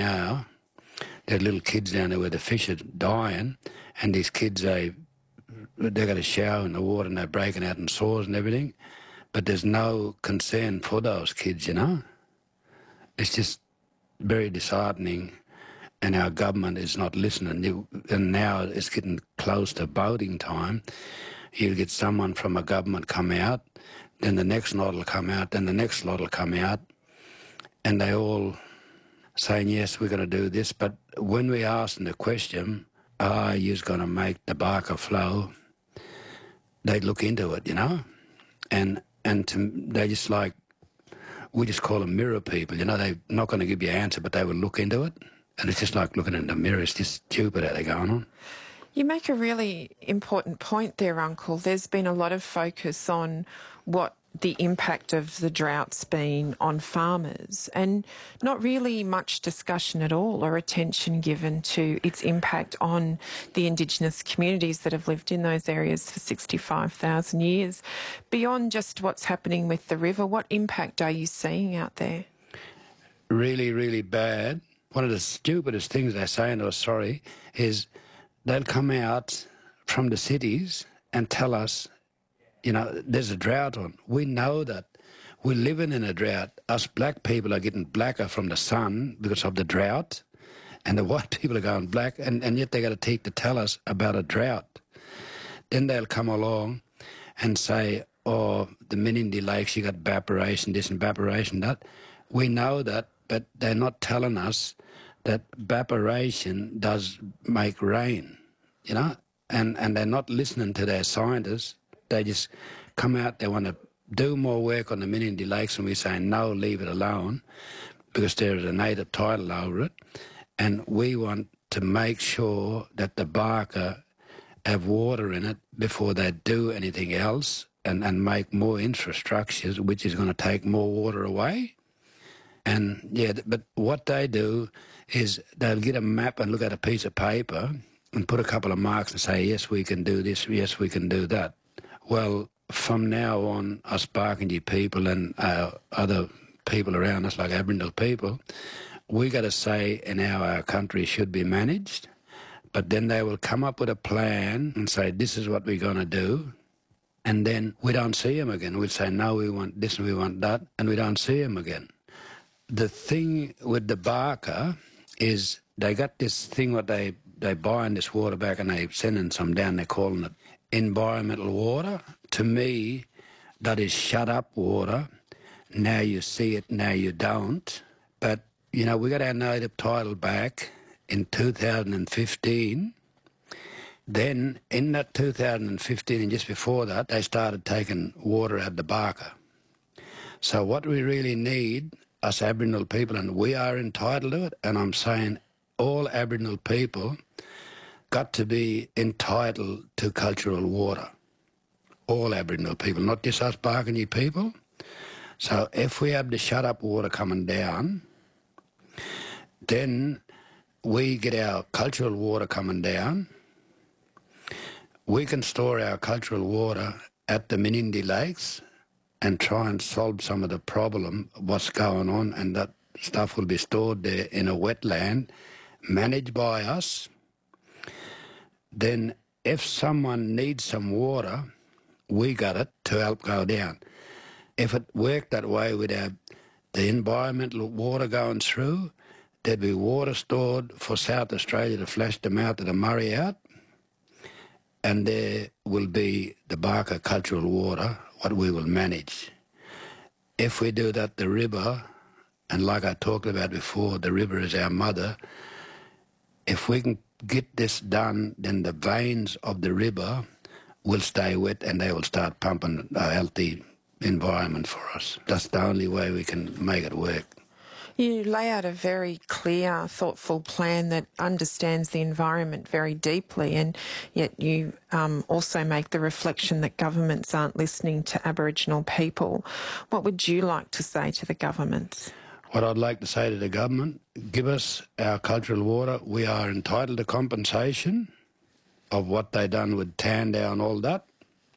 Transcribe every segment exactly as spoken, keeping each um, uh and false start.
now. There are little kids down there where the fish are dying, and these kids, they, they got a shower in the water and they're breaking out in sores and everything, but there's no concern for those kids, you know. It's just very disheartening, and our government is not listening. And now it's getting close to voting time. You'll get someone from a government come out, then the next lot will come out, then the next lot will come out, and they all saying, yes, we're going to do this. But when we ask them the question, are you going to make the Barker flow, they look into it, you know, and and to, they just like, we just call them mirror people, you know. They're not going to give you an answer, but they will look into it, and it's just like looking in the mirror. It's just stupid how they're going on. You make a really important point there, Uncle. There's been a lot of focus on what the impact of the drought's been on farmers, and not really much discussion at all or attention given to its impact on the Indigenous communities that have lived in those areas for sixty-five thousand years. Beyond just what's happening with the river, what impact are you seeing out there? Really, really bad. One of the stupidest things they're saying to us, sorry, is they'll come out from the cities and tell us, you know, there's a drought on. We know that. We're living in a drought. Us black people are getting blacker from the sun because of the drought, and the white people are going black, and, and yet they got to take to tell us about a drought. Then they'll come along and say, oh, the Menindee Lakes, you got evaporation, this and evaporation, that. We know that, but they're not telling us that evaporation does make rain, you know, and, and they're not listening to their scientists. They just come out, they want to do more work on the Menindee Lakes, and we say, no, leave it alone, because there is a native title over it, and we want to make sure that the Barker have water in it before they do anything else, and, and make more infrastructures, which is going to take more water away. And, yeah, but what they do is they'll get a map and look at a piece of paper and put a couple of marks and say, yes, we can do this, yes, we can do that. Well, from now on, us Barkindji people and uh, other people around us, like Aboriginal people, we got to say in how our country should be managed, but then they will come up with a plan and say, this is what we're going to do, and then we don't see them again. We'll say, no, we want this and we want that, and we don't see them again. The thing with the Barker is they got this thing what they, they buy in this water back, and they sending some down, they're calling it environmental water. To me, that is shut up water. Now you see it, now you don't. But, you know, we got our native title back in two thousand fifteen. Then, in that two thousand fifteen and just before that, they started taking water out of the Barker. So what we really need, us Aboriginal people, and we are entitled to it, and I'm saying all Aboriginal people got to be entitled to cultural water. All Aboriginal people, not just us Barkindji people. So if we have the shut-up water coming down, then we get our cultural water coming down. We can store our cultural water at the Menindee Lakes and try and solve some of the problem, what's going on, and that stuff will be stored there in a wetland managed by us. Then if someone needs some water, we got it to help go down. If it worked that way with our, the environmental water going through, there'd be water stored for South Australia to flush the mouth of the Murray out, and there will be the Barker cultural water, what we will manage. If we do that, the river, and like I talked about before, the river is our mother. If we can get this done, then the veins of the river will stay wet and they will start pumping a healthy environment for us. That's the only way we can make it work. You lay out a very clear, thoughtful plan that understands the environment very deeply, and yet you um, also make the reflection that governments aren't listening to Aboriginal people. What would you like to say to the governments? What I'd like to say to the government, give us our cultural water. We are entitled to compensation of what they done with Tandow and all that.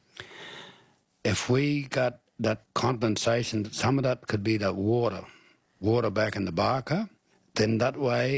If we got that compensation, some of that could be the water, water back in the Barker, then that way